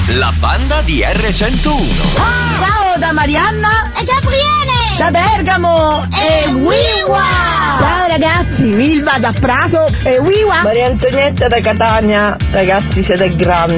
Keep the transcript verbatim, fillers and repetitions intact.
la banda di erre centouno. Ciao da Marianna e Gabriele da Bergamo e Wiwa. Ciao ragazzi, Milva da Prato e Wiwa. Maria Antonietta da Catania. Ragazzi, siete grandi.